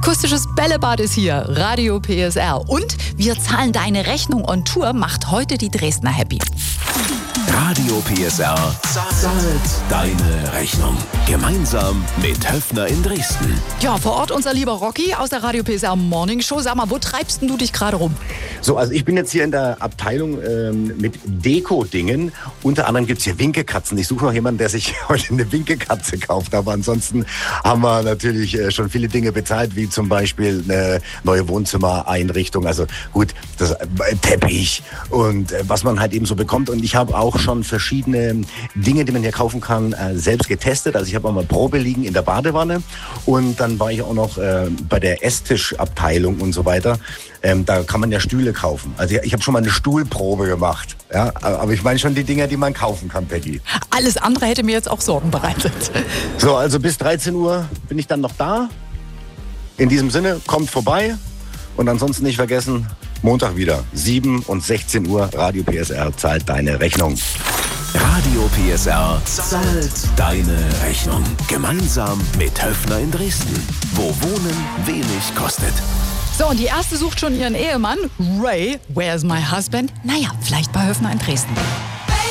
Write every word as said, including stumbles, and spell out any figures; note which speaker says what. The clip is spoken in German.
Speaker 1: Akustisches Bällebad ist hier, Radio P S R. Und wir zahlen deine Rechnung on Tour, macht heute die Dresdner happy.
Speaker 2: Radio P S R zahlt deine Rechnung. Gemeinsam mit Höffner in Dresden.
Speaker 1: Ja, vor Ort unser lieber Rocky aus der Radio P S R Morning Show. Sag mal, wo treibst denn du dich gerade rum?
Speaker 3: So, also ich bin jetzt hier in der Abteilung ähm, mit Deko-Dingen. Unter anderem gibt's hier Winkekatzen. Ich suche noch jemanden, der sich heute eine Winkekatze kauft. Aber ansonsten haben wir natürlich äh, schon viele Dinge bezahlt, wie zum Beispiel eine neue Wohnzimmereinrichtung. Also gut, das äh, Teppich und äh, was man halt eben so bekommt. Und ich habe auch schon verschiedene Dinge, die man hier kaufen kann, äh, selbst getestet. Also ich habe auch mal Probe liegen in der Badewanne. Und dann war ich auch noch äh, bei der Esstischabteilung und so weiter. Ähm, da kann man ja Stühle kaufen. Also ich, ich habe schon mal eine Stuhlprobe gemacht. Ja, aber ich meine schon die Dinger, die man kaufen kann, Peggy.
Speaker 1: Alles andere hätte mir jetzt auch Sorgen bereitet.
Speaker 3: So, also bis dreizehn Uhr bin ich dann noch da. In diesem Sinne, kommt vorbei. Und ansonsten nicht vergessen, Montag wieder, sieben und sechzehn Uhr, Radio P S R zahlt deine Rechnung.
Speaker 2: Radio P S R zahlt deine Rechnung. Gemeinsam mit Höffner in Dresden. Wo Wohnen wenig kostet.
Speaker 1: So, und die erste sucht schon ihren Ehemann. Ray, where's my husband? Naja, vielleicht bei Höffner in Dresden.